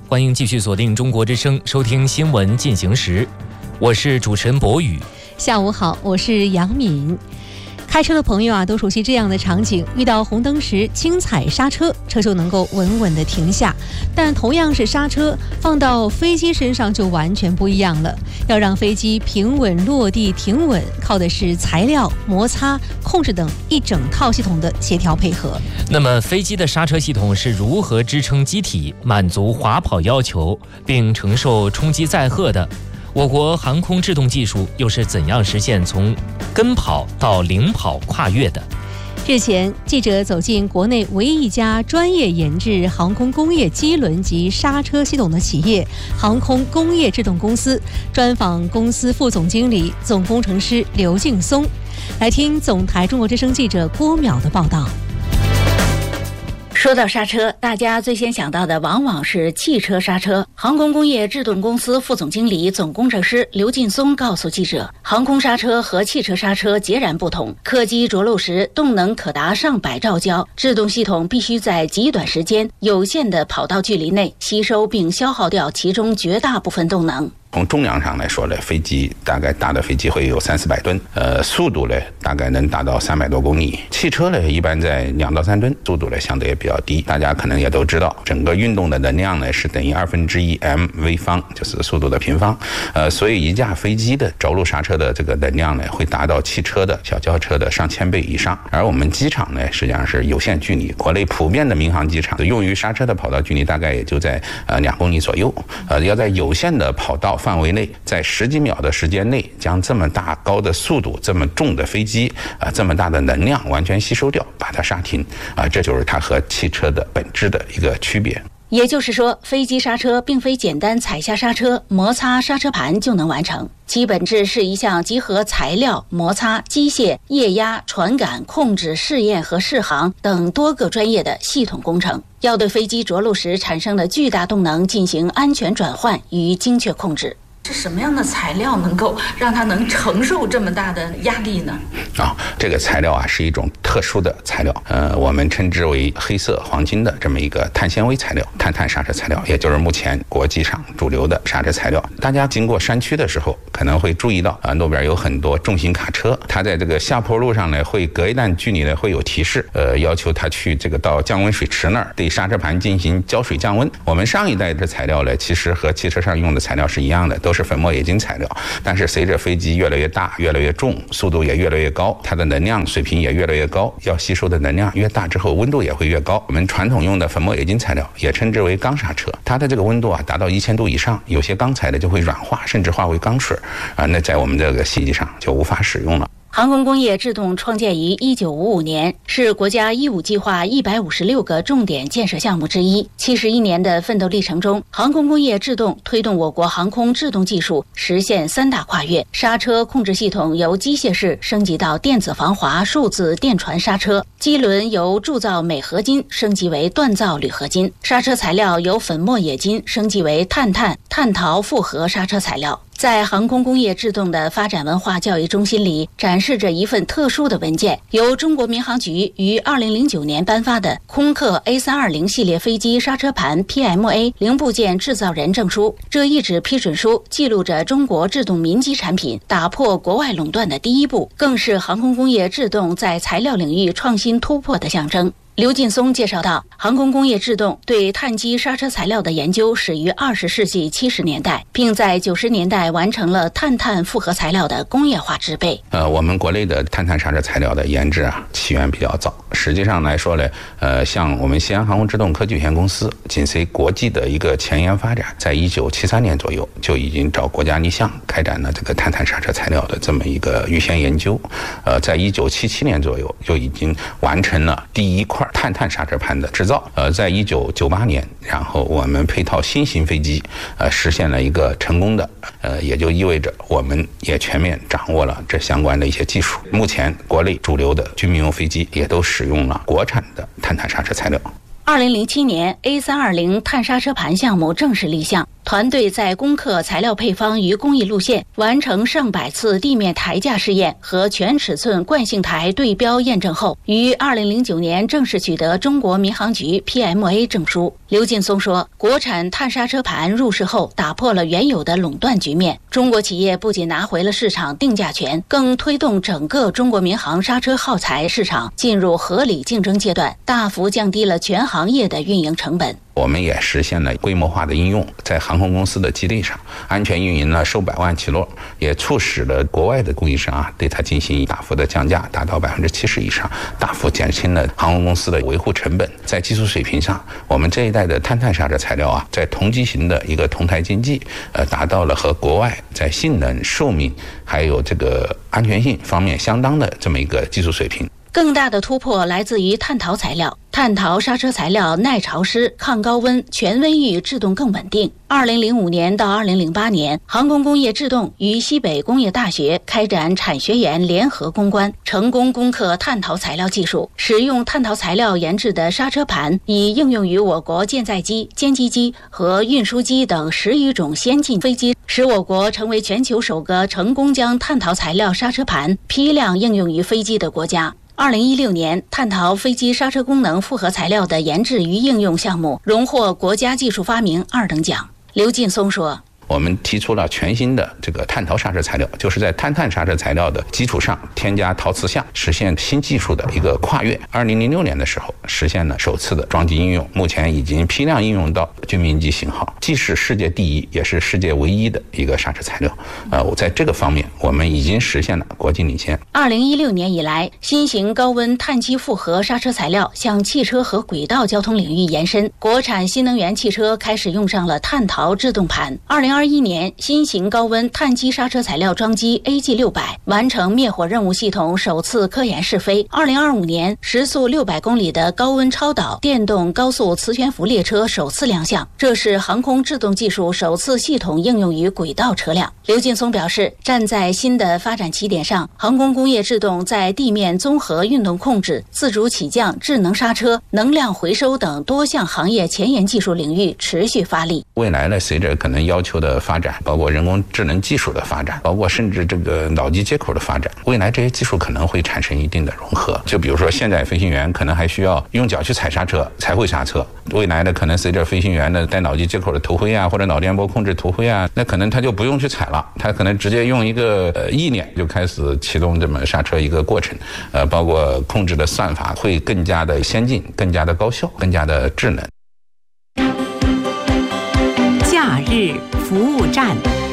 欢迎继续锁定中国之声，收听新闻进行时。我是主持人博宇。 下午好，我是杨敏。开车的朋友都熟悉这样的场景，遇到红灯时轻踩刹车，车就能够稳稳地停下。但同样是刹车，放到飞机身上就完全不一样了。要让飞机平稳落地停稳，靠的是材料、摩擦、控制等一整套系统的协调配合。 那么飞机的刹车系统是如何支撑机体满足滑跑要求，并承受冲击载荷的？我国航空制动技术又是怎样实现从跟跑到领跑跨越的？ 日前，记者走进国内唯一一家专业研制航空工业机轮及刹车系统的企业——航空工业制动公司，专访公司副总经理、总工程师刘劲松。来听总台中国之声记者郭淼的报道。 说到刹车，大家最先想到的往往是汽车刹车。航空工业制动公司副总经理、总工程师刘劲松告诉记者，航空刹车和汽车刹车截然不同。客机着陆时，动能可达上百兆焦，制动系统必须在极短时间、有限的跑道距离内吸收并消耗掉其中绝大部分动能。 从重量上来说呢，飞机大概大的飞机会有300-400吨，速度呢大概能达到300多公里。汽车呢一般在2到3吨，速度呢相对也比较低。大家可能也都知道，整个运动的能量呢是等于1/2 mv 方，就是速度的平方。所以一架飞机的着陆刹车的这个能量呢会达到汽车的小轿车的上千倍以上。而我们机场呢实际上是有限距离，国内普遍的民航机场用于刹车的跑道距离大概也就在2公里左右。要在有限的跑道范围内，在10几秒的时间内，将这么大高的速度、这么重的飞机这么大的能量完全吸收掉，把它刹停这就是它和汽车的本质的一个区别。 也就是说，飞机刹车并非简单踩下刹车、摩擦刹车盘就能完成，其本质是一项集合材料、摩擦、机械、液压、传感、控制、试验和适航等多个专业的系统工程，要对飞机着陆时产生的巨大动能进行安全转换与精确控制。 是什么样的材料能够让它能承受这么大的压力呢？ 这个材料是一种特殊的材料，我们称之为黑色黄金的这么一个碳纤维材料，碳刹车材料，也就是目前国际上主流的刹车材料。大家经过山区的时候，可能会注意到路边有很多重型卡车，它在这个下坡路上呢，会隔一段距离呢会有提示，要求它去这个到降温水池那儿对刹车盘进行浇水降温。我们上一代的材料呢，其实和汽车上用的材料是一样的，都是粉末冶金材料，但是随着飞机越来越大、越来越重，速度也越来越高，它的能量水平也越来越高，要吸收的能量越大之后，温度也会越高。我们传统用的粉末冶金材料也称之为钢刹车，它的这个温度达到1000度以上，有些钢材的就会软化，甚至化为钢水那在我们这个飞机上就无法使用了。 航空工业制动创建于1955年，是国家“15计划”156个重点建设项目之一。71年的奋斗历程中，航空工业制动推动我国航空制动技术实现3大跨越：刹车控制系统由机械式升级到电子防滑数字电传刹车；机轮由铸造镁合金升级为锻造铝合金；刹车材料由粉末冶金升级为碳陶复合刹车材料。在航空工业制动的发展文化教育中心里，展示着一份特殊的文件，由中国民航局于2009年颁发的空客 A320 系列飞机刹车盘 PMA 零部件制造人证书。这一纸批准书记录着中国制动民机产品打破国外垄断的第一步，更是航空工业制动在材料领域创新突破的象征。刘劲松介绍到，航空工业制动对碳基刹车材料的研究始于20世纪70年代，并在90年代完成了碳复合材料的工业化制备。 我们国内的碳刹车材料的研制起源比较早。实际上来说呢，像我们西安航空制动科技有限公司紧随国际的一个前沿发展，在1973年左右就已经找国家立项开展了这个碳刹车材料的这么一个预先研究。在1977年左右就已经完成了第一块碳刹车盘的制造。在1998年，然后我们配套新型飞机实现了一个成功的，也就意味着我们也全面掌握了这相关的一些技术。目前国内主流的军民用飞机也都使用了国产的碳刹车材料。 2007年 A320 碳刹车盘项目正式立项， 团队在攻克材料配方与工艺路线，完成上百次地面台架试验和全尺寸惯性台对标验证后，于2009年正式取得中国民航局 PMA 证书。刘劲松说，国产碳刹车盘入市后，打破了原有的垄断局面，中国企业不仅拿回了市场定价权，更推动整个中国民航刹车耗材市场进入合理竞争阶段，大幅降低了全行业的运营成本。 我们也实现了规模化的应用，在航空公司的基地上安全运营了数百万起落，也促使了国外的供应商对它进行大幅的降价，达到70%以上，大幅减轻了航空公司的维护成本。在技术水平上，我们这一代的碳刹车材料在同机型的一个同台竞技，达到了和国外在性能、寿命还有这个安全性方面相当的这么一个技术水平。 更大的突破来自于碳陶材料。碳陶刹车材料耐潮湿、抗高温、全温域制动更稳定。2005年到2008年，航空工业制动与西北工业大学开展产学研联合攻关，成功攻克碳陶材料技术。使用碳陶材料研制的刹车盘已应用于我国舰载机、歼击机和运输机等10余种先进飞机，使我国成为全球首个成功将碳陶材料刹车盘批量应用于飞机的国家。2016年，碳陶飞机刹车功能复合材料的研制与应用项目荣获国家技术发明2等奖。刘劲松说， 我们提出了全新的这个碳陶刹车材料，就是在碳刹车材料的基础上添加陶瓷项，实现新技术的一个跨越。2006年的时候，实现了首次的装机应用，目前已经批量应用到军民级型号，既是世界第一，也是世界唯一的一个刹车材料。在这个方面，我们已经实现了国际领先。 2016年以来，新型高温碳基复合刹车材料向汽车和轨道交通领域延伸，国产新能源汽车开始用上了碳陶制动盘。2021年，新型高温碳基刹车材料装机 AG600 完成灭火任务系统首次科研试飞。2025年，时速600公里的高温超导电动高速磁悬浮列车首次亮相，这是航空制动技术首次系统应用于轨道车辆。刘劲松表示，站在新的发展起点上，航空工业制动在地面综合运动控制、自主起降、智能刹车、能量回收等多项行业前沿技术领域持续发力。 未来呢，随着可能要求的发展，包括人工智能技术的发展，包括甚至这个脑机接口的发展，未来这些技术可能会产生一定的融合。就比如说现在飞行员可能还需要用脚去踩刹车才会刹车，未来的可能随着飞行员的带脑机接口的头盔啊，或者脑电波控制头盔啊，那可能他就不用去踩了，他可能直接用一个意念就开始启动这么刹车一个过程，包括控制的算法会更加的先进、更加的高效、更加的智能。 假日服务站。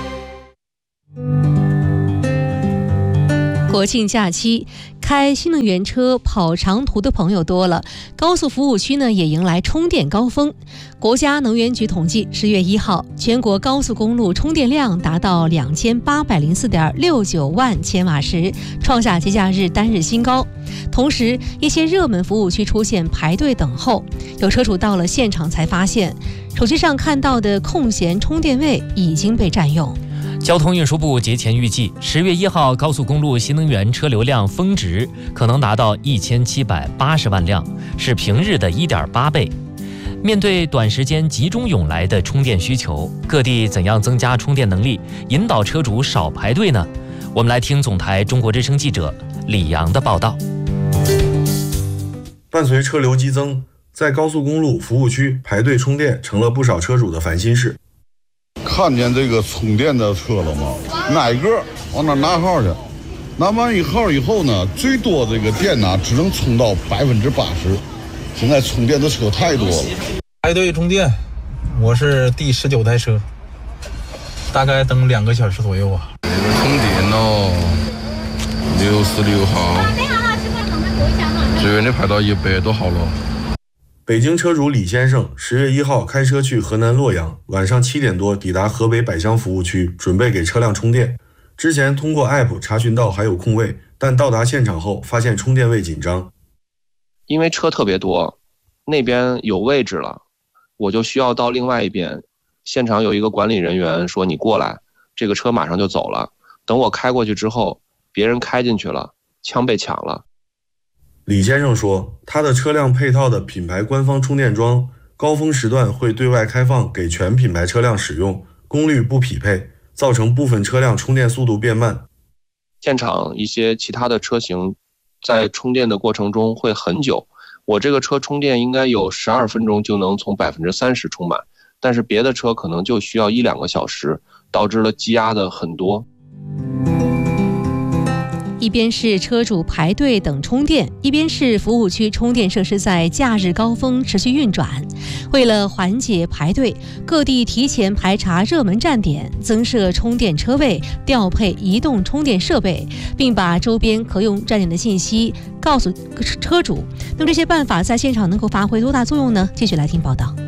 国庆假期，开新能源车跑长途的朋友多了，高速服务区呢也迎来充电高峰。国家能源局统计，10月1号，全国高速公路充电量达到2804.69万千瓦时，创下节假日单日新高。同时，一些热门服务区出现排队等候，有车主到了现场才发现，手机上看到的空闲充电位已经被占用。 交通运输部节前预计，10月1号高速公路新能源车流量峰值可能达到1780万辆，是平日的1.8倍。面对短时间集中涌来的充电需求，各地怎样增加充电能力，引导车主少排队呢？我们来听总台中国之声记者李阳的报道。 伴随车流激增，在高速公路服务区排队充电成了不少车主的烦心事。 看见这个充电的车了吗？哪个往那拿号去？拿完一号以后呢，最多这个电呢只能充到80%。现在充电的车太多了。 排队充电，我是第19台车，大概等2个小时左右啊。 这个充电哦，66号，这边的排到100多号了。 北京车主李先生10月1号开车去河南洛阳，晚上7点多抵达河北百乡服务区，准备给车辆充电。之前通过 APP 查询到还有空位，但到达现场后发现充电位紧张。 因为车特别多，那边有位置了，我就需要到另外一边。现场有一个管理人员说你过来，这个车马上就走了。等我开过去之后，别人开进去了，枪被抢了。 李先生说，他的车辆配套的品牌官方充电桩高峰时段会对外开放给全品牌车辆使用，功率不匹配，造成部分车辆充电速度变慢。 现场一些其他的车型在充电的过程中会很久，我这个车充电应该有12分钟就能从30%充满，但是别的车可能就需要1-2个小时，导致了积压的很多。 一边是车主排队等充电，一边是服务区充电设施在假日高峰持续运转。为了缓解排队，各地提前排查热门站点，增设充电车位，调配移动充电设备，并把周边可用站点的信息告诉车主。那么这些办法在现场能够发挥多大作用呢？继续来听报道。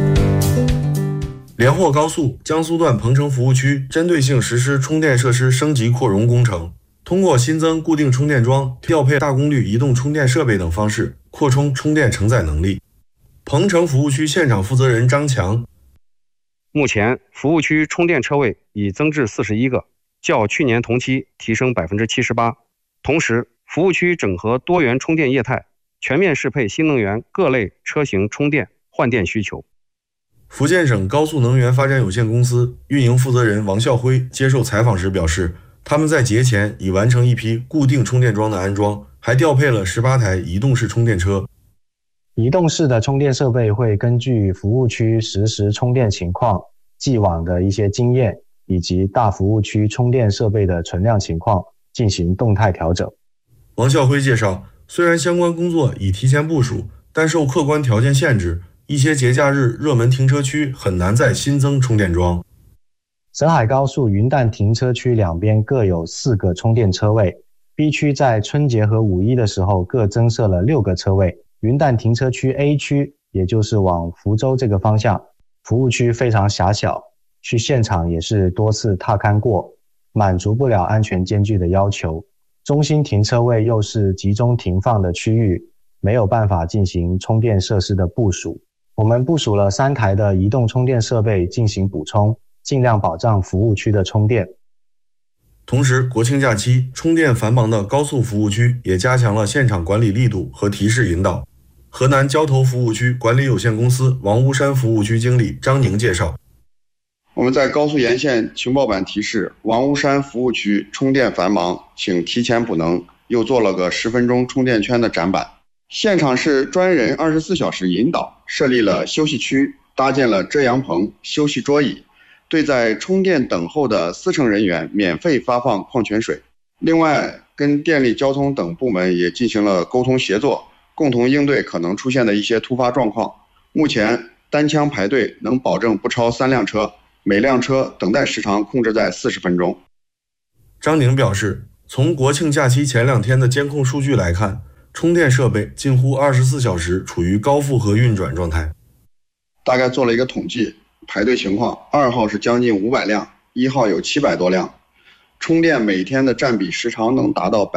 连霍高速江苏段鹏城服务区针对性实施充电设施升级扩容工程，通过新增固定充电桩、调配大功率移动充电设备等方式，扩充充电承载能力。鹏城服务区现场负责人张强： 目前服务区充电车位已增至41个，较去年同期提升78%。同时，服务区整合多元充电业态，全面适配新能源各类车型充电换电需求。 福建省高速能源发展有限公司运营负责人王孝辉接受采访时表示，他们在节前已完成一批固定充电桩的安装，还调配了18台移动式充电车。 移动式的充电设备会根据服务区实时充电情况、既往的一些经验以及大服务区充电设备的存量情况进行动态调整。 王孝辉介绍，虽然相关工作已提前部署，但受客观条件限制，一些节假日热门停车区很难再新增充电桩。 沈海高速云淡停车区两边各有4个充电车位， B 区在春节和五一的时候各增设了6个车位。云淡停车区 A 区，也就是往福州这个方向，服务区非常狭小，去现场也是多次踏勘过，满足不了安全间距的要求。中心停车位又是集中停放的区域，没有办法进行充电设施的部署。我们部署了3台的移动充电设备进行补充，尽量保障服务区的充电。 同时，国庆假期充电繁忙的高速服务区也加强了现场管理力度和提示引导。河南交投服务区管理有限公司王屋山服务区经理张宁介绍， 我们在高速沿线情报板提示王屋山服务区充电繁忙，请提前补能，又做了个10分钟充电圈的展板。现场是专人24小时引导，设立了休息区，搭建了遮阳棚、休息桌椅，对在充电等候的司乘人员免费发放矿泉水。另外，跟电力交通等部门也进行了沟通协作，共同应对可能出现的一些突发状况。目前单枪排队能保证不超3辆车，每辆车等待时长控制在40分钟。 张宁表示，从国庆假期前2天的监控数据来看，充电设备近乎24小时处于高负荷运转状态。 大概做了一个统计，排队情况，2号是将近500辆，1号有700多辆，充电每天的占比时长能达到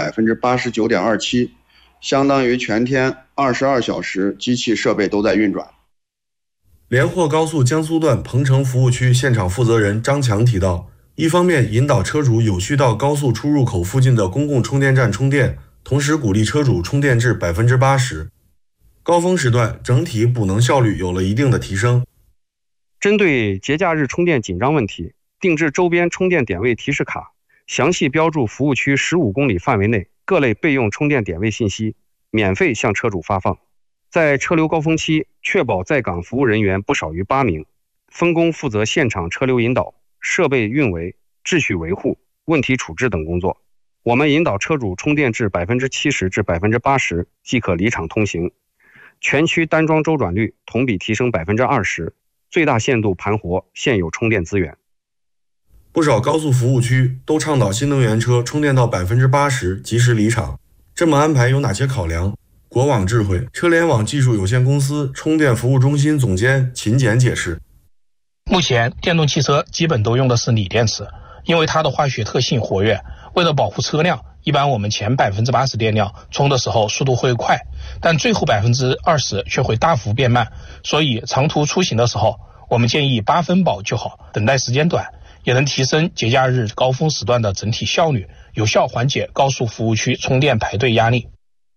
89.27%， 相当于全天22小时机器设备都在运转。 连霍高速江苏段鹏城服务区现场负责人张强提到，一方面引导车主有序到高速出入口附近的公共充电站充电，同时鼓励车主充电至 80%。 高峰时段整体补能效率有了一定的提升。 针对节假日充电紧张问题，定制周边充电点位提示卡，详细标注服务区15公里范围内各类备用充电点位信息，免费向车主发放。在车流高峰期，确保在岗服务人员不少于8名，分工负责现场车流引导、设备运维、秩序维护、问题处置等工作。我们引导车主充电至 70%至 80% 即可离场通行，全区单桩周转率同比提升 20%， 最大限度盘活现有充电资源。 不少高速服务区都倡导新能源车充电到 80% 及时离场，这么安排有哪些考量？国网智慧车联网技术有限公司充电服务中心总监秦简解释， 目前电动汽车基本都用的是锂电池，因为它的化学特性活跃，为了保护车辆，一般我们前 80% 电量充的时候速度会快，但最后 20% 却会大幅变慢，所以长途出行的时候，我们建议8分饱就好，等待时间短，也能提升节假日高峰时段的整体效率，有效缓解高速服务区充电排队压力。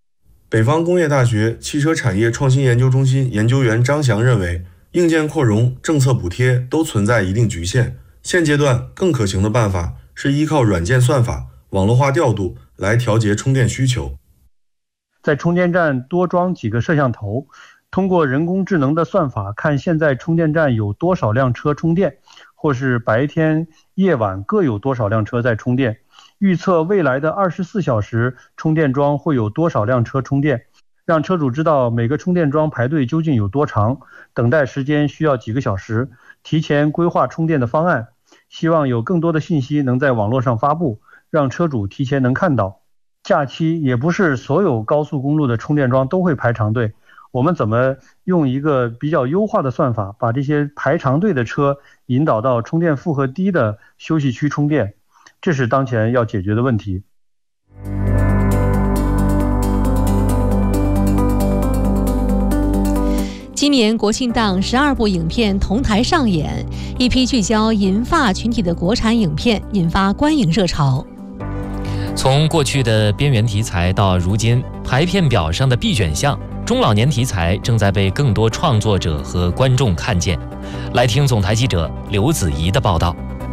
北方工业大学汽车产业创新研究中心研究员张翔认为，硬件扩容、政策补贴都存在一定局限，现阶段更可行的办法是依靠软件算法、网络化调度来调节充电需求。 在充电站多装几个摄像头，通过人工智能的算法看现在充电站有多少辆车充电，或是白天、夜晚各有多少辆车在充电，预测未来的24小时充电桩会有多少辆车充电，让车主知道每个充电桩排队究竟有多长，等待时间需要几个小时，提前规划充电的方案。希望有更多的信息能在网络上发布，让车主提前能看到。假期也不是所有高速公路的充电桩都会排长队，我们怎么用一个比较优化的算法，把这些排长队的车引导到充电负荷低的休息区充电，这是当前要解决的问题。 今年国庆档12部影片同台上演，一批聚焦银发群体的国产影片引发观影热潮。 从过去的边缘题材到如今排片表上的必选项，中老年题材正在被更多创作者和观众看见。来听总台记者刘子怡的报道。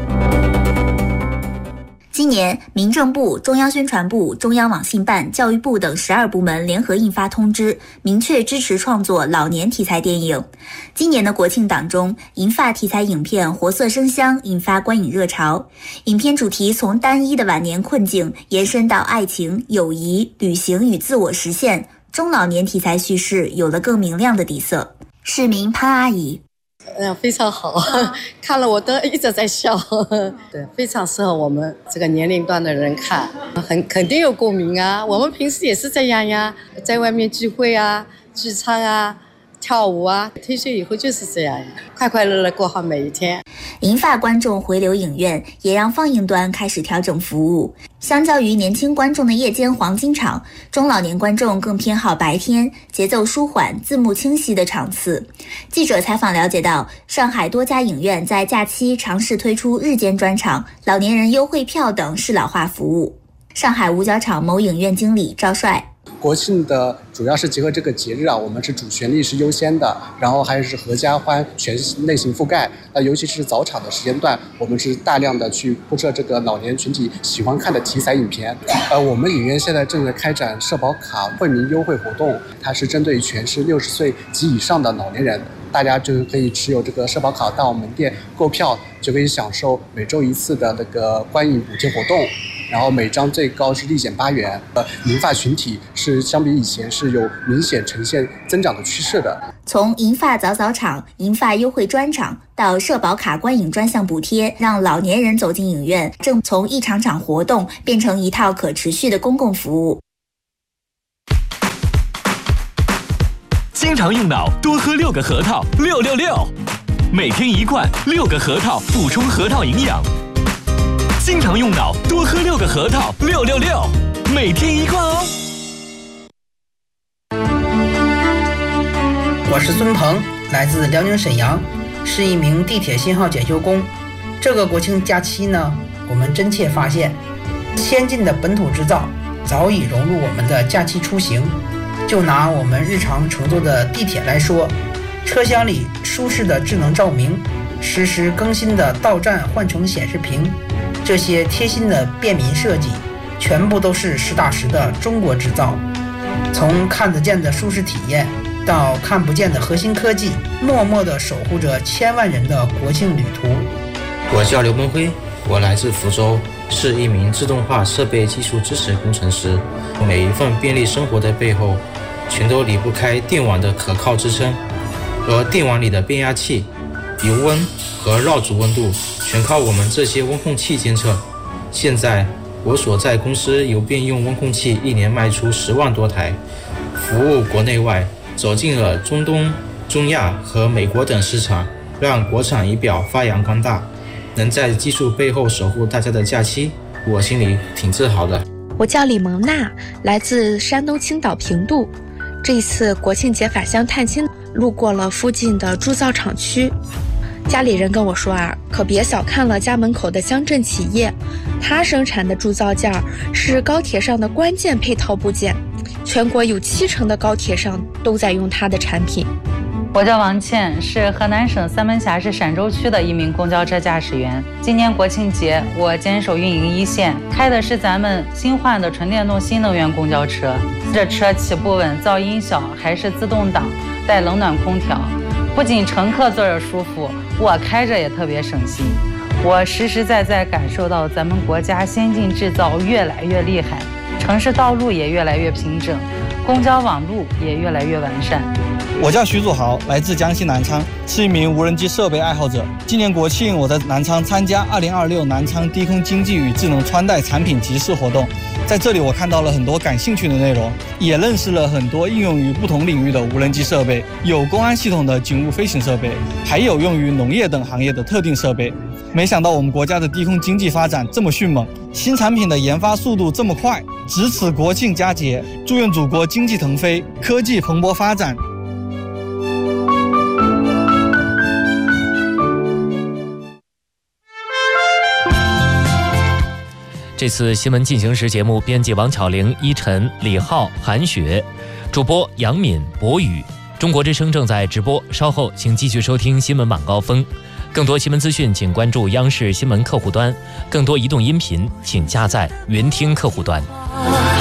今年，民政部、中央宣传部、中央网信办、教育部等12部门联合印发通知，明确支持创作老年题材电影。今年的国庆档中，银发题材影片活色生香，引发观影热潮。影片主题从单一的晚年困境延伸到爱情、友谊、旅行与自我实现，中老年题材叙事有了更明亮的底色。市民潘阿姨。 非常好，看了我都一直在笑。对，非常适合我们这个年龄段的人看，肯定有共鸣啊。我们平时也是这样呀，在外面聚会啊、聚餐啊、跳舞啊，退休以后就是这样呀，快快乐乐过好每一天。 银发观众回流影院，也让放映端开始调整服务。相较于年轻观众的夜间黄金场，中老年观众更偏好白天节奏舒缓、字幕清晰的场次。记者采访了解到，上海多家影院在假期尝试推出日间专场、老年人优惠票等适老化服务。上海五角场某影院经理赵帅。 国庆的主要是结合这个节日啊，我们是主旋律是优先的，然后还是合家欢全类型覆盖。那尤其是早场的时间段，我们是大量的去铺设这个老年群体喜欢看的题材影片。我们影院现在正在开展社保卡惠民优惠活动，它是针对全市60岁及以上的老年人。大家就可以持有这个社保卡到门店购票，就可以享受每周1次的那个观影补贴活动，然后每张最高是立减8元。银发群体是相比以前是有明显呈现增长的趋势的。 从银发早场、银发优惠专场到社保卡观影专项补贴，让老年人走进影院，正从一场场活动变成一套可持续的公共服务。 经常用脑，多喝6个核桃，666，每天1罐，6个核桃补充核桃营养。经常用脑，多喝6个核桃，666，每天1罐哦。 我是孙鹏，来自辽宁沈阳，是一名地铁信号检修工。这个国庆假期呢，我们真切发现，先进的本土制造早已融入我们的假期出行。就拿我们日常乘坐的地铁来说，车厢里舒适的智能照明，实时更新的到站换乘显示屏，这些贴心的便民设计，全部都是实打实的中国制造。从看得见的舒适体验，到看不见的核心科技，默默地守护着千万人的国庆旅途。 我叫刘文辉，我来自福州，是一名自动化设备技术支持工程师。每一份便利生活的背后，全都离不开电网的可靠支撑，而电网里的变压器、油温和绕组温度全靠我们这些温控器监测。现在我所在公司由便用温控器一年卖出10万多台，服务国内外，走进了中东、中亚和美国等市场，让国产仪表发扬光大。能在技术背后守护大家的假期，我心里挺自豪的。 我叫李蒙娜，来自山东青岛平度。这一次国庆节返乡探亲，路过了附近的铸造厂区，家里人跟我说啊，可别小看了家门口的乡镇企业，它生产的铸造件是高铁上的关键配套部件， 全国有70%的高铁上都在用它的产品。 我叫王倩，是河南省三门峡市陕州区的一名公交车驾驶员。今年国庆节，我坚守运营一线，开的是咱们新换的纯电动新能源公交车。这车起步稳，噪音小，还是自动挡，带冷暖空调。不仅乘客坐着舒服，我开着也特别省心。我实实在在感受到咱们国家先进制造越来越厉害，城市道路也越来越平整，公交网路也越来越完善。 我叫徐祖豪，来自江西南昌，是一名无人机设备爱好者。今年国庆，我在南昌参加2026南昌低空经济与智能穿戴产品集市活动。在这里，我看到了很多感兴趣的内容，也认识了很多应用于不同领域的无人机设备，有公安系统的警务飞行设备，还有用于农业等行业的特定设备。没想到我们国家的低空经济发展这么迅猛，新产品的研发速度这么快。值此国庆佳节，祝愿祖国经济腾飞，科技蓬勃发展。 这次新闻进行时节目编辑王巧玲、依晨、李浩、韩雪，主播杨敏、博宇。中国之声正在直播，稍后请继续收听新闻晚高峰。更多新闻资讯，请关注央视新闻客户端；更多移动音频，请下载云听客户端。